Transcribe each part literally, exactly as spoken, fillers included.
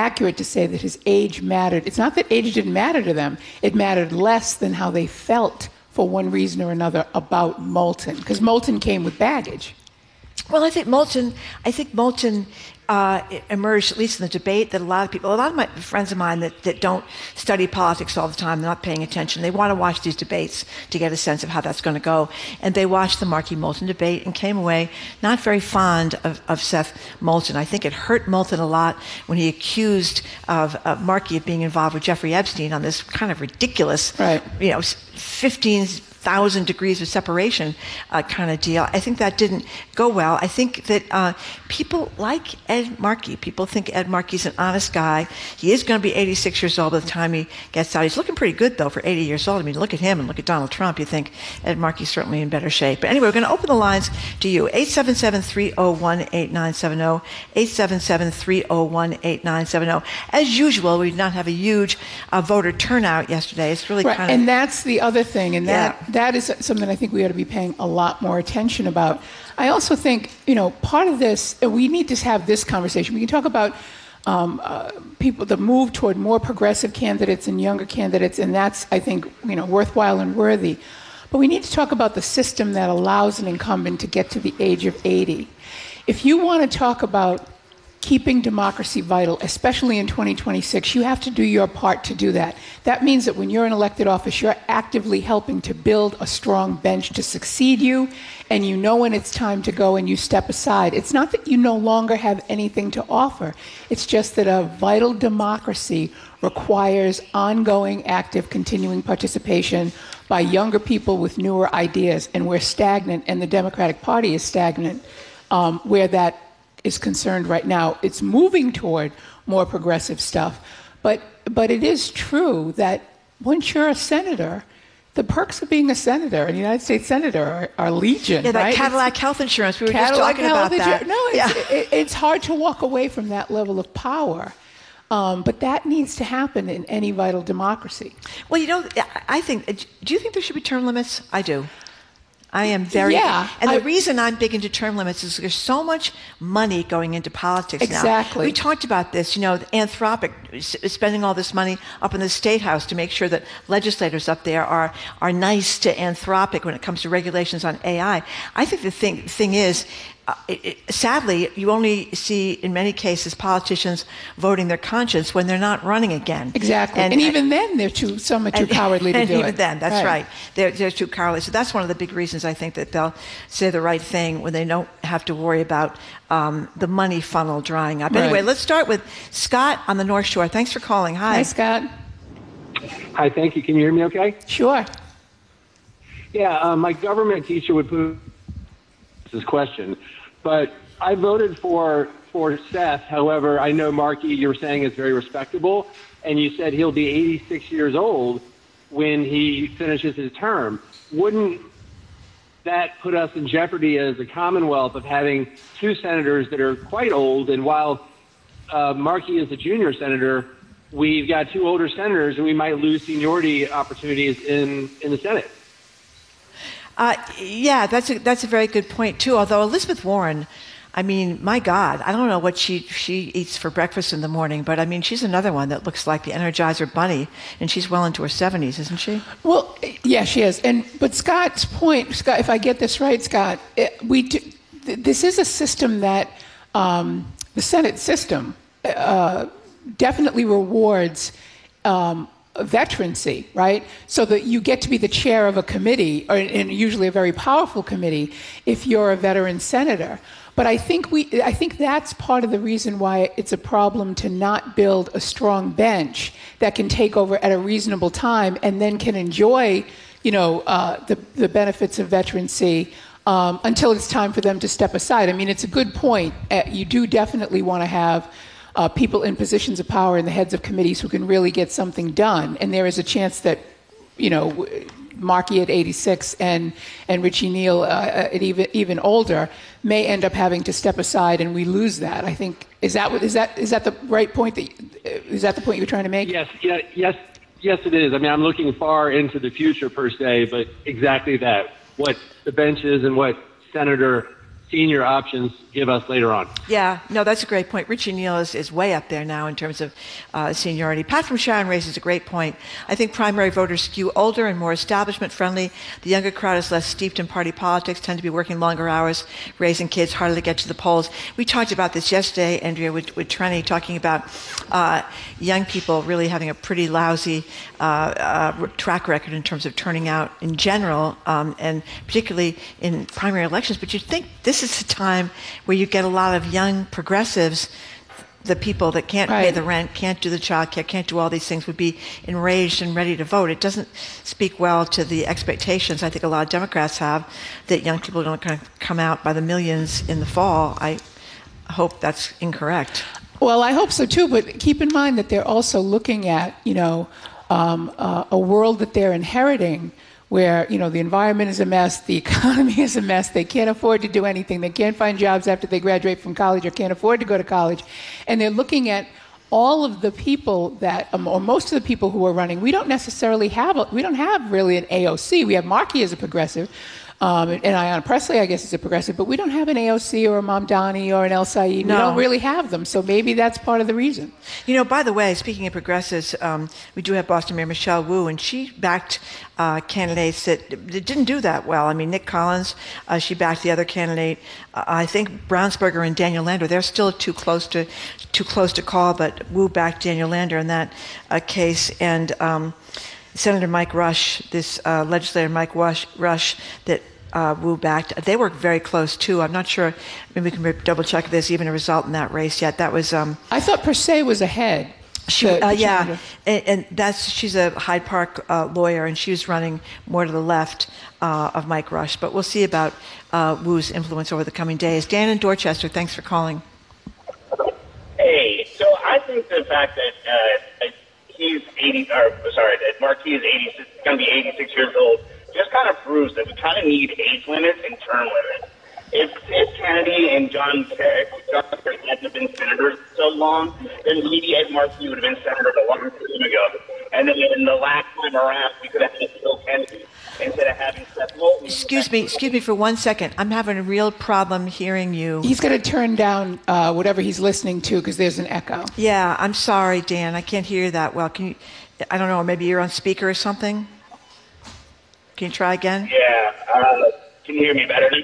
accurate to say that his age mattered. It's not that age didn't matter to them. It mattered less than how they felt for one reason or another about Moulton, because Moulton came with baggage. Well, I think Moulton, I think Moulton uh, emerged, at least in the debate, that a lot of people, a lot of my friends of mine that, that don't study politics all the time, they're not paying attention, they want to watch these debates to get a sense of how that's going to go. And they watched the Markey Moulton debate and came away not very fond of, of Seth Moulton. I think it hurt Moulton a lot when he accused of uh, Markey of being involved with Jeffrey Epstein on this kind of ridiculous, right. you know, fifteen thousand degrees of separation uh, kind of deal. I think that didn't go well. I think that uh, people like Ed Markey. People think Ed Markey's an honest guy. He is going to be eighty-six years old by the time he gets out. He's looking pretty good, though, for eighty years old. I mean, look at him and look at Donald Trump. You think Ed Markey's certainly in better shape. But anyway, we're going to open the lines to you. eight seven seven, three oh one, eight nine seven oh. eight seven seven, three oh one, eight nine seven oh. As usual, we did not have a huge uh, voter turnout yesterday. It's really right. kind of... And that's the other thing. And that, yeah. that is something I think we ought to be paying a lot more attention about. I also think, you know, part of this, we need to have this conversation. We can talk about um, uh, people, the move toward more progressive candidates and younger candidates, and that's, I think, you know, worthwhile and worthy. But we need to talk about the system that allows an incumbent to get to the age of eighty. If you want to talk about keeping democracy vital, especially in twenty twenty-six, you have to do your part to do that. That means that when you're in elected office, you're actively helping to build a strong bench to succeed you, and you know when it's time to go and you step aside. It's not that you no longer have anything to offer. It's just that a vital democracy requires ongoing, active, continuing participation by younger people with newer ideas, and we're stagnant, and the Democratic Party is stagnant, um, where that is concerned right now. It's moving toward more progressive stuff. But but it is true that once you're a senator, the perks of being a senator, a United States senator, are, are legion. Yeah, that right? Cadillac it's, health insurance. We were Cadillac just talking about that. Insurance. No, it's, yeah. it, it's hard to walk away from that level of power. Um, but that needs to happen in any vital democracy. Well, you know, I think, do you think there should be term limits? I do. I am very, yeah, and the I, reason I'm big into term limits is there's so much money going into politics exactly. now. Exactly. We talked about this, you know, Anthropic is spending all this money up in the State House to make sure that legislators up there are are nice to Anthropic when it comes to regulations on A I. I think the thing thing is, Uh, it, it, sadly, you only see, in many cases, politicians voting their conscience when they're not running again. Exactly. And, and even uh, then, they're too, some are too and, cowardly to and do even it. even then, that's right. right. They're, they're too cowardly. So that's one of the big reasons I think that they'll say the right thing when they don't have to worry about um, the money funnel drying up. Right. Anyway, let's start with Scott on the North Shore. Thanks for calling. Hi. Hi, Scott. Hi, thank you. Can you hear me okay? Sure. Yeah, uh, my government teacher would put this question, but I voted for for Seth. However, I know, Markey, you were saying is very respectable, and you said he'll be eighty-six years old when he finishes his term. Wouldn't that put us in jeopardy as a Commonwealth of having two senators that are quite old? And while uh, Markey is a junior senator, we've got two older senators, and we might lose seniority opportunities in, in the Senate. Uh, yeah, that's a, that's a very good point, too. Although Elizabeth Warren, I mean, my God, I don't know what she, she eats for breakfast in the morning, but I mean, she's another one that looks like the Energizer Bunny, and she's well into her seventies, isn't she? Well, yeah, she is. And but Scott's point, Scott, if I get this right, Scott, it, we do, th- this is a system that um, the Senate system uh, definitely rewards um, veterancy, right? So that you get to be the chair of a committee, or and usually a very powerful committee, if you're a veteran senator. But I think we, I think that's part of the reason why it's a problem to not build a strong bench that can take over at a reasonable time and then can enjoy, you know, uh, the the benefits of veterancy um, until it's time for them to step aside. I mean, it's a good point. Uh, you do definitely want to have uh, people in positions of power and the heads of committees who can really get something done. And there is a chance that, you know, Markey at eighty-six and and Richie Neal uh, at even even older may end up having to step aside, and we lose that. I think is that what is that is that the right point that is that the point you're trying to make? Yes, yeah, yes, yes, it is. I mean, I'm looking far into the future per se, but exactly that. What the bench is and what Senator senior options give us later on. Yeah, no, that's a great point. Richie Neal is, is way up there now in terms of uh, seniority. Pat from Sharon raises a great point. I think primary voters skew older and more establishment-friendly. The younger crowd is less steeped in party politics, tend to be working longer hours, raising kids, harder to get to the polls. We talked about this yesterday, Andrea, with, with Trenny, talking about uh, young people really having a pretty lousy uh, uh, track record in terms of turning out in general, um, and particularly in primary elections. But you'd think this is a time where you get a lot of young progressives, the people that can't right. pay the rent, can't do the child care, can't do all these things, would be enraged and ready to vote. It doesn't speak well to the expectations I think a lot of Democrats have that young people don't kind of come out by the millions in the fall. I hope that's incorrect. Well, I hope so too, but keep in mind that they're also looking at, you know, um, uh, a world that they're inheriting where, you know, the environment is a mess, the economy is a mess, they can't afford to do anything, they can't find jobs after they graduate from college or can't afford to go to college. And they're looking at all of the people that, um, or most of the people who are running. We don't necessarily have, a, we don't have really an A O C. We have Markey as a progressive, um, and Ayanna Pressley, I guess, is a progressive, but we don't have an A O C or a Mamdani or an El Said. No. We don't really have them, so maybe that's part of the reason. You know, by the way, speaking of progressives, um, we do have Boston Mayor Michelle Wu, and she backed uh, candidates that, that didn't do that well. I mean, Nick Collins, uh, she backed the other candidate. Uh, I think Brownsberger and Daniel Lander, they're still too close to too close to call, but Wu backed Daniel Lander in that uh, case. And um, Senator Mike Rush, this uh, legislator Mike Rush, Rush that uh, Wu backed, they were very close too. I'm not sure. Maybe we can double check if there's even a result in that race yet. That was. Um, I thought Per Se was ahead. She, the, uh, the yeah, and, and that's she's a Hyde Park uh, lawyer, and she was running more to the left uh, of Mike Rush. But we'll see about uh, Wu's influence over the coming days. Dan in Dorchester, thanks for calling. Hey, so I think the fact that uh, he's eighty, or sorry, that Markey is eighty, going to be eighty-six years old, just kind of proves that we kind of need age limits and term limits. If, if Kennedy and John Kerry hadn't been senators so long, then maybe Ed Markey would have been senator a long time ago. And then in the last time around, we could have had Bill Kennedy instead of having Seth Moulton. Excuse me, excuse me for one second. I'm having a real problem hearing you. He's going to turn down uh, whatever he's listening to because there's an echo. Yeah, I'm sorry, Dan. I can't hear you that well. Can you? I don't know. Maybe you're on speaker or something. Can you try again? Yeah. Uh, can you hear me better now?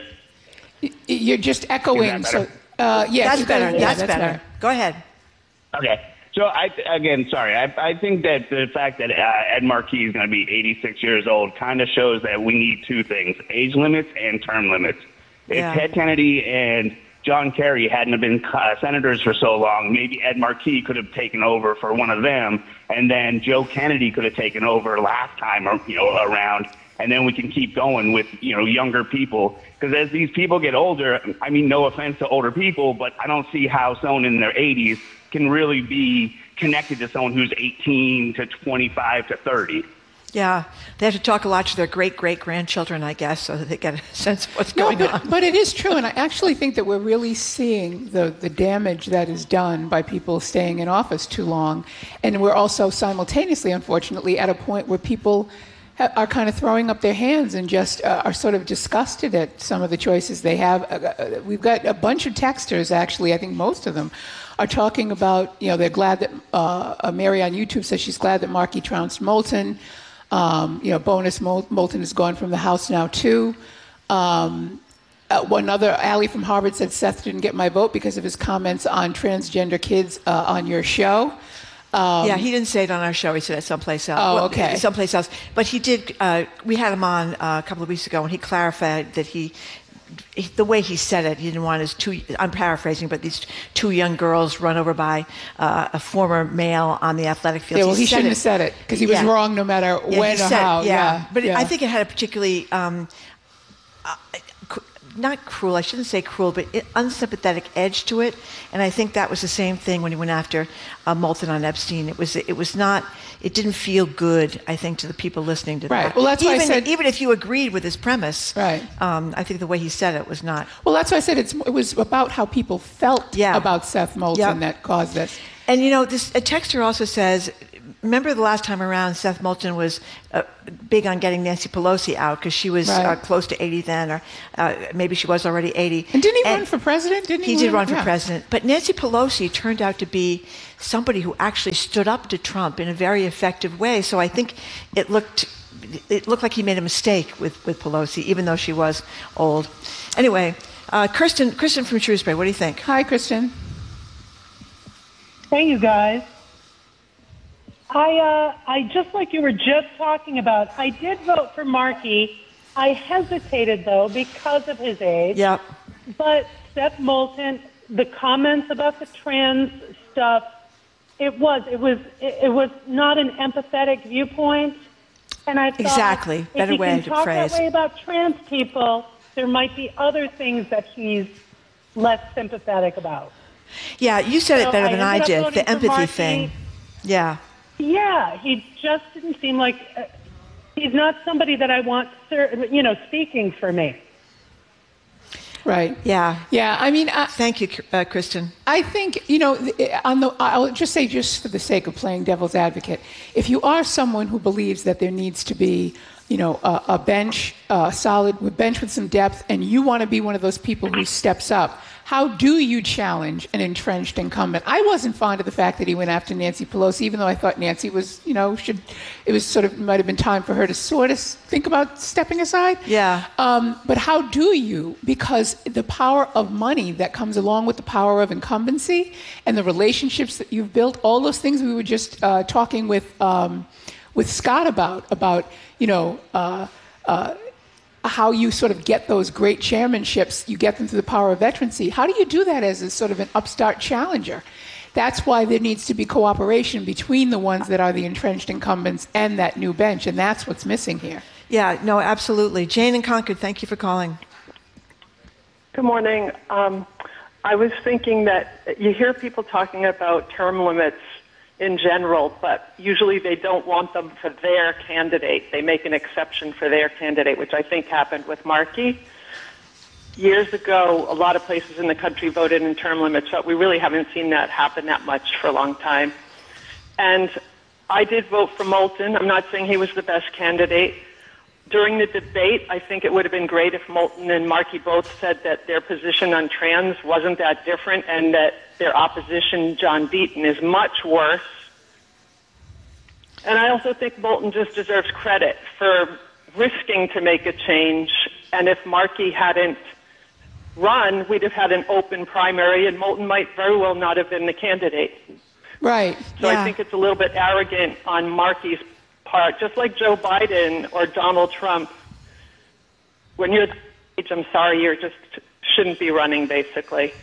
You're just echoing. So, uh, yes, that's better. Yeah, that's, that's better. better. Go ahead. Okay. So I again, sorry. I, I think that the fact that uh, Ed Markey is going to be eighty-six years old kind of shows that we need two things: age limits and term limits. If Yeah. Ted Kennedy and John Kerry hadn't have been uh, senators for so long, maybe Ed Markey could have taken over for one of them, and then Joe Kennedy could have taken over last time, you know, around. And then we can keep going with, you know, younger people. Because as these people get older, I mean, no offense to older people, but I don't see how someone in their eighties can really be connected to someone who's eighteen to twenty-five to thirty. Yeah, they have to talk a lot to their great-great-grandchildren, I guess, so that they get a sense of what's No, going but, on. but it is true, and I actually think that we're really seeing the, the damage that is done by people staying in office too long. And we're also simultaneously, unfortunately, at a point where people are kind of throwing up their hands and just uh, are sort of disgusted at some of the choices they have. Uh, uh, we've got a bunch of texters, actually, I think most of them, are talking about, you know, they're glad that, uh, Mary on YouTube says she's glad that Markey trounced Moulton. Um, you know, Bonus Mol- Moulton is gone from the House now, too. Um, uh, one other, Allie from Harvard said Seth didn't get my vote because of his comments on transgender kids uh, on your show. Um, yeah, he didn't say it on our show. He said it someplace else. Oh, Well, okay. someplace else. But he did. Uh, we had him on uh, a couple of weeks ago, and he clarified that he, he, the way he said it, he didn't want his two. I'm paraphrasing, but these two young girls run over by uh, a former male on the athletic field. Yeah, well, he, said shouldn't it- have said it because he was Yeah. wrong no matter Yeah, when he or said it, how. Yeah, Yeah, but yeah. I think it had a particularly. Um, uh, cr- not cruel, I shouldn't say cruel, but it, unsympathetic edge to it. And I think that was the same thing when he went after uh, Moulton on Epstein. It was it was not, it didn't feel good, I think, to the people listening to Right. that. Well, that's why I even, said- even if you agreed with his premise, Right. um, I think the way he said it was not. Well, that's why I said it's, it was about how people felt Yeah. about Seth Moulton Yep. that caused this. And, you know, this a texter also says, remember the last time around, Seth Moulton was uh, big on getting Nancy Pelosi out because she was right. uh, close to eighty then, or uh, maybe she was already eighty. And didn't he and run for president? Didn't he? He did run for yeah. president. But Nancy Pelosi turned out to be somebody who actually stood up to Trump in a very effective way. So I think it looked it looked like he made a mistake with, with Pelosi, even though she was old. Anyway, uh, Kristen, Kristen from Shrewsbury, what do you think? Hi, Kristen. Hey, you guys. I, uh, I just like you were just talking about, I did vote for Markey. I hesitated, though, because of his age. Yep. But Seth Moulton, the comments about the trans stuff, it was, it was, it, it was not an empathetic viewpoint. And I thought, exactly. Better if he way can to talk phrase. that way about trans people, there might be other things that he's less sympathetic about. Yeah, you said so it better I than I did, the empathy Markey. thing. Yeah. Yeah, he just didn't seem like uh, he's not somebody that I want, you know, speaking for me. Right. Yeah. Yeah. I mean, I, thank you, uh, Kristen. I think, you know, on the, I'll just say, just for the sake of playing devil's advocate, if you are someone who believes that there needs to be, you know, a, a bench, a solid with bench with some depth, and you want to be one of those people who steps up, how do you challenge an entrenched incumbent? I wasn't fond of the fact that he went after Nancy Pelosi, even though I thought Nancy was, you know, should, it was sort of, might have been time for her to sort of think about stepping aside. Yeah. Um, but how do you? Because the power of money that comes along with the power of incumbency and the relationships that you've built, all those things we were just uh, talking with, um, with Scott about, about, you know, uh, uh, how you sort of get those great chairmanships, you get them through the power of veterancy. How do you do that as a sort of an upstart challenger? That's why there needs to be cooperation between the ones that are the entrenched incumbents and that new bench, and that's what's missing here. Yeah, no, absolutely. Jane in Concord, thank you for calling. Good morning. Um, I was thinking that you hear people talking about term limits in general, but usually they don't want them for their candidate. They make an exception for their candidate, which I think happened with Markey. Years ago, a lot of places in the country voted in term limits, but we really haven't seen that happen that much for a long time. And I did vote for Moulton. I'm not saying he was the best candidate. During the debate, I think it would have been great if Moulton and Markey both said that their position on trans wasn't that different and that their opposition, John Deaton, is much worse. And I also think Moulton just deserves credit for risking to make a change. And if Markey hadn't run, we'd have had an open primary, and Moulton might very well not have been the candidate. Right. So Yeah. I think it's a little bit arrogant on Markey's part, just like Joe Biden or Donald Trump. When you're the age, I'm sorry, you just shouldn't be running, basically.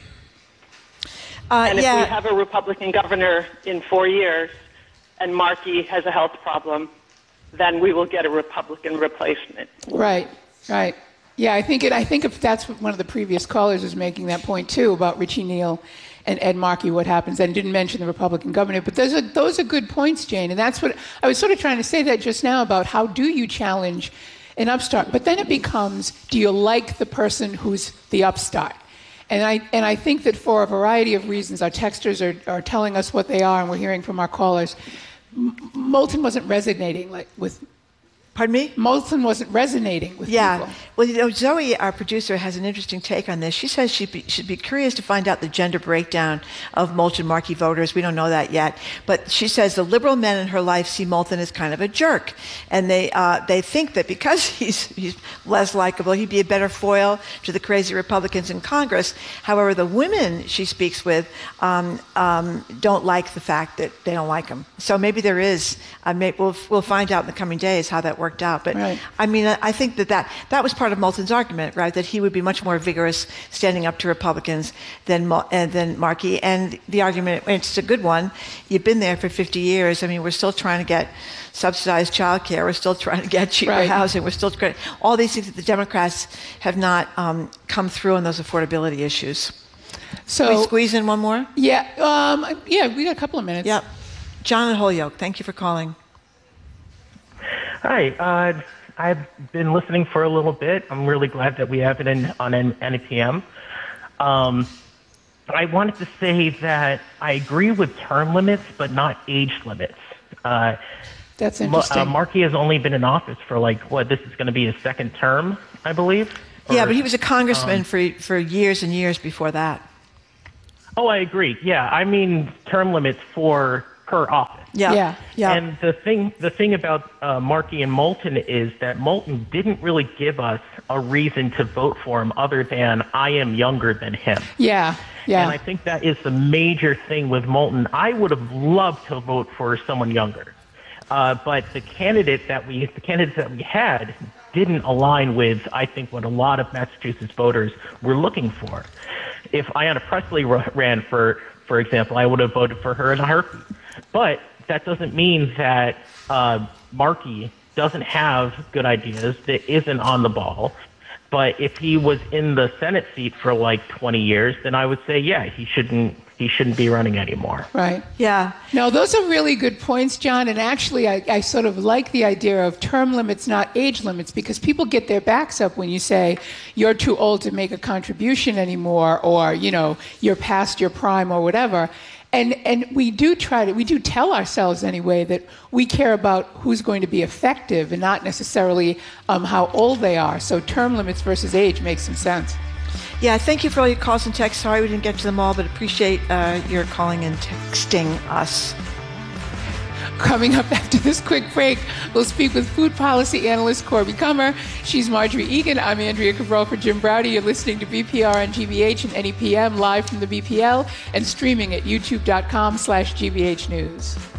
Uh, And if yeah. we have a Republican governor in four years and Markey has a health problem, then we will get a Republican replacement. Right, right. Yeah, I think it. I think if that's what one of the previous callers was making that point too about Richie Neal and Ed Markey, what happens, and didn't mention the Republican governor. But those are those are good points, Jane, and that's what I was sort of trying to say that just now about how do you challenge an upstart. But then it becomes, do you like the person who's the upstart? And I and I think that for a variety of reasons, our texters are, are telling us what they are, and we're hearing from our callers. M- Moulton wasn't resonating like with. Pardon me? Moulton wasn't resonating with Yeah. people. Well, you know, Zoe, our producer, has an interesting take on this. She says she be, should be curious to find out the gender breakdown of Moulton Markey voters. We don't know that yet. But she says the liberal men in her life see Moulton as kind of a jerk. And they uh, they think that because he's, he's less likable, he'd be a better foil to the crazy Republicans in Congress. However, the women she speaks with um, um, don't like the fact that they don't like him. So maybe there is, uh, may, we'll, we'll find out in the coming days how that works out. But Right. I mean, I think that, that that was part of Moulton's argument, right? That he would be much more vigorous standing up to Republicans than uh, than Markey. And the argument, it's a good one. You've been there for fifty years. I mean, we're still trying to get subsidized child care. We're still trying to get cheaper Right. housing. We're still trying, all these things that the Democrats have not um, come through on those affordability issues. So Can we squeeze in one more? yeah, um, yeah, we got a couple of minutes. Yep. John in Holyoke, thank you for calling. Hi, uh, I've been listening for a little bit. I'm really glad that we have it in, on N P M. Um, I wanted to say that I agree with term limits, but not age limits. Uh, That's Mo- interesting. Uh, Markey has only been in office for like, what, this is going to be his second term, I believe? Yeah, Or- but he was a congressman um, for for years and years before that. Oh, I agree. Yeah, I mean term limits for per office. Yeah, Yeah. yeah. And the thing, the thing about uh, Markey and Moulton is that Moulton didn't really give us a reason to vote for him other than I am younger than him. yeah, yeah. And I think that is the major thing with Moulton. I would have loved to vote for someone younger, uh, but the candidate that we, the candidates that we had, didn't align with, I think, what a lot of Massachusetts voters were looking for. If Ayanna Pressley ran for, for example, I would have voted for her in a heartbeat. But that doesn't mean that uh, Markey doesn't have good ideas, that isn't on the ball. But if he was in the Senate seat for like twenty years, then I would say, yeah, he shouldn't he shouldn't be running anymore. Right. Yeah. No, those are really good points, John. And actually, I, I sort of like the idea of term limits, not age limits, because people get their backs up when you say you're too old to make a contribution anymore, or, you know, you're past your prime or whatever. And and we do try to, we do tell ourselves anyway that we care about who's going to be effective and not necessarily um, how old they are. So term limits versus age makes some sense. Yeah, thank you for all your calls and texts. Sorry we didn't get to them all, but appreciate uh, your calling and texting us. Coming up after this quick break, we'll speak with food policy analyst Corby Kummer. She's Marjorie Egan. I'm Andrea Cabral for Jim Browdy. You're listening to B P R on G B H and N E P M live from the B P L and streaming at youtube.com slash GBH News.